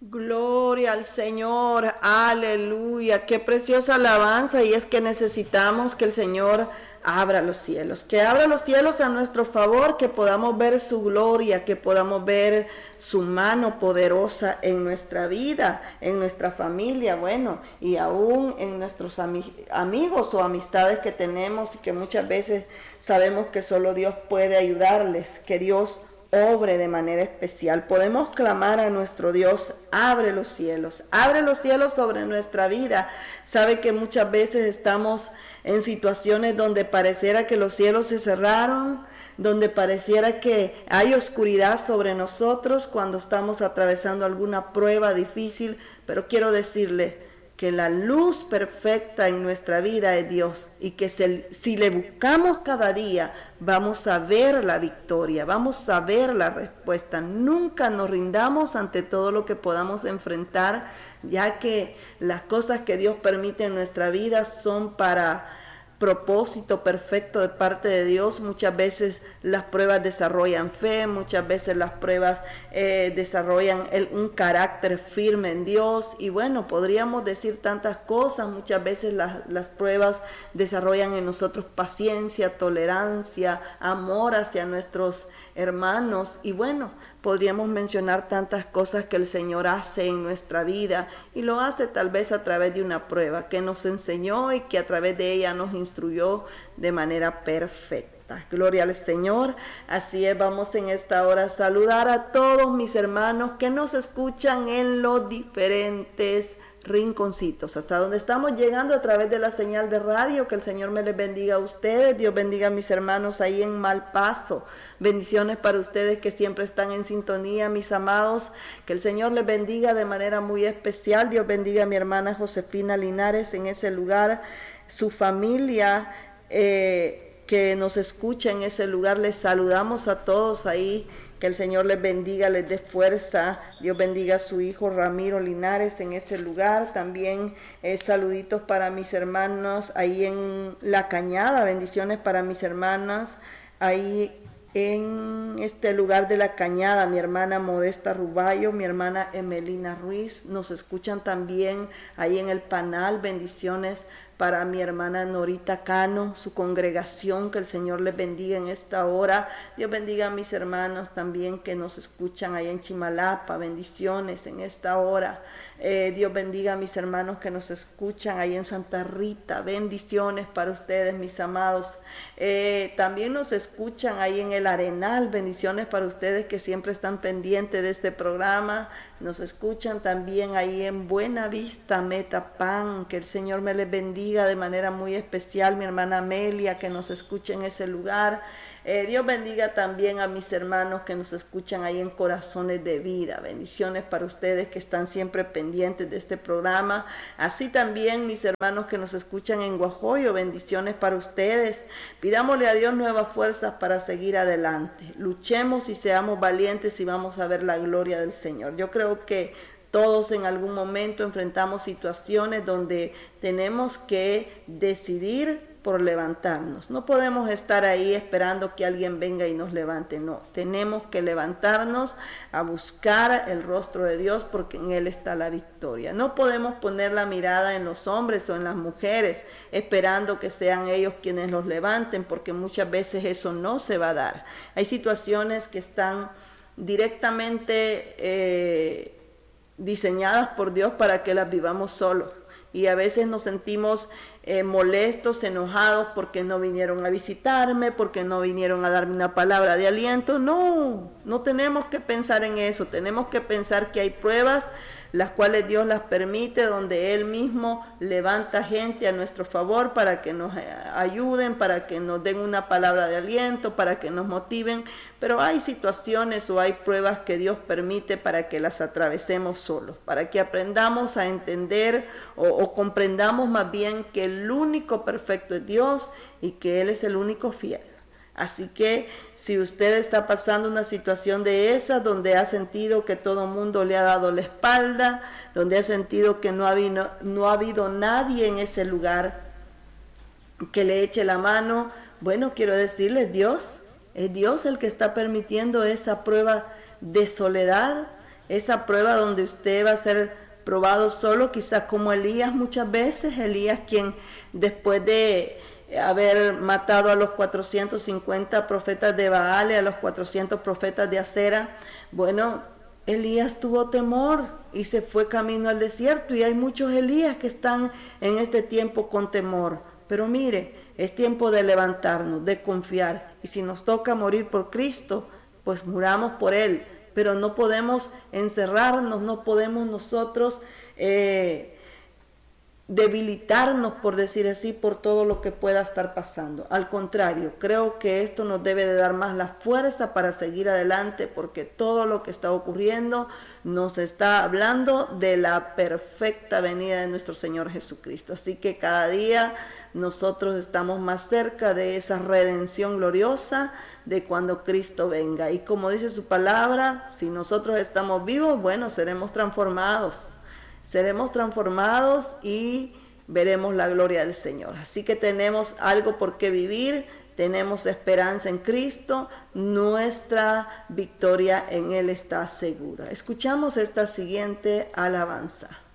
Gloria al Señor, aleluya, qué preciosa alabanza. Y es que necesitamos que el Señor abra los cielos, que abra los cielos a nuestro favor, que podamos ver su gloria, que podamos ver su mano poderosa en nuestra vida, en nuestra familia, bueno, y aún en nuestros amigos o amistades que tenemos y que muchas veces sabemos que solo Dios puede ayudarles, que Dios obre de manera especial. Podemos clamar a nuestro Dios: abre los cielos sobre nuestra vida. Sabe que muchas veces estamos en situaciones donde pareciera que los cielos se cerraron, donde pareciera que hay oscuridad sobre nosotros cuando estamos atravesando alguna prueba difícil, pero quiero decirle que la luz perfecta en nuestra vida es Dios, y que si le buscamos cada día, vamos a ver la victoria, vamos a ver la respuesta. Nunca nos rindamos ante todo lo que podamos enfrentar, ya que las cosas que Dios permite en nuestra vida son para propósito perfecto de parte de Dios. Muchas veces las pruebas desarrollan fe, muchas veces las pruebas desarrollan un carácter firme en Dios, y bueno, podríamos decir tantas cosas. Muchas veces las pruebas desarrollan en nosotros paciencia, tolerancia, amor hacia nuestros hermanos, y bueno, podríamos mencionar tantas cosas que el Señor hace en nuestra vida, y lo hace tal vez a través de una prueba que nos enseñó y que a través de ella nos instruyó de manera perfecta. Gloria al Señor. Así es, vamos en esta hora a saludar a todos mis hermanos que nos escuchan en los diferentes rinconcitos, hasta donde estamos llegando a través de la señal de radio. Que el Señor me les bendiga a ustedes. Dios bendiga a mis hermanos ahí en Malpaso. Bendiciones para ustedes que siempre están en sintonía, mis amados. Que el Señor les bendiga de manera muy especial. Dios bendiga a mi hermana Josefina Linares en ese lugar, su familia que nos escucha en ese lugar. Les saludamos a todos ahí. Que el Señor les bendiga, les dé fuerza. Dios bendiga a su hijo Ramiro Linares en ese lugar. También saluditos para mis hermanos ahí en La Cañada. Bendiciones para mis hermanas ahí en este lugar de La Cañada. Mi hermana Modesta Ruballo, mi hermana Emelina Ruiz. Nos escuchan también ahí en El Panal. Bendiciones para mi hermana Norita Cano, su congregación. Que el Señor les bendiga en esta hora. Dios bendiga a mis hermanos también que nos escuchan ahí en Chimalapa. Bendiciones en esta hora. Dios bendiga a mis hermanos que nos escuchan ahí en Santa Rita. Bendiciones para ustedes, mis amados. También nos escuchan ahí en El Arenal. Bendiciones para ustedes que siempre están pendientes de este programa. Nos escuchan también ahí en Buena Vista, Metapan. Que el Señor me les bendiga de manera muy especial. Mi hermana Amelia, que nos escucha en ese lugar. Dios bendiga también a mis hermanos que nos escuchan ahí en Corazones de Vida. Bendiciones para ustedes que están siempre pendientes de este programa. Así también mis hermanos que nos escuchan en Guajoyo. Bendiciones para ustedes. Pidámosle a Dios nuevas fuerzas para seguir adelante. Luchemos y seamos valientes y vamos a ver la gloria del Señor. Yo creo que todos en algún momento enfrentamos situaciones donde tenemos que decidir por levantarnos. No podemos estar ahí esperando que alguien venga y nos levante. No, tenemos que levantarnos a buscar el rostro de Dios, porque en Él está la victoria. No podemos poner la mirada en los hombres o en las mujeres esperando que sean ellos quienes los levanten, porque muchas veces eso no se va a dar. Hay situaciones que están directamente diseñadas por Dios para que las vivamos solos, y a veces nos sentimos molestos, enojados porque no vinieron a visitarme, porque no vinieron a darme una palabra de aliento. No, no tenemos que pensar en eso. Tenemos que pensar que hay pruebas las cuales Dios las permite, donde Él mismo levanta gente a nuestro favor para que nos ayuden, para que nos den una palabra de aliento, para que nos motiven. Pero hay situaciones o hay pruebas que Dios permite para que las atravesemos solos, para que aprendamos a entender o comprendamos más bien que el único perfecto es Dios y que Él es el único fiel. Así que si usted está pasando una situación de esas, donde ha sentido que todo el mundo le ha dado la espalda, donde ha sentido que no ha habido nadie en ese lugar que le eche la mano, bueno, quiero decirles, es Dios el que está permitiendo esa prueba de soledad, esa prueba donde usted va a ser probado solo, quizás como Elías muchas veces, Elías quien después de haber matado a los 450 profetas de Baal, a los 400 profetas de Acera, bueno, Elías tuvo temor y se fue camino al desierto, y hay muchos Elías que están en este tiempo con temor. Pero mire, es tiempo de levantarnos, de confiar, y si nos toca morir por Cristo, pues muramos por Él, pero no podemos encerrarnos, no podemos nosotros debilitarnos, por decir así, por todo lo que pueda estar pasando. Al contrario, creo que esto nos debe de dar más la fuerza para seguir adelante, porque todo lo que está ocurriendo nos está hablando de la perfecta venida de nuestro Señor Jesucristo. Así que cada día nosotros estamos más cerca de esa redención gloriosa de cuando Cristo venga. Y como dice su palabra, si nosotros estamos vivos, bueno, seremos transformados y veremos la gloria del Señor. Así que tenemos algo por qué vivir, tenemos esperanza en Cristo, nuestra victoria en Él está segura. Escuchamos esta siguiente alabanza.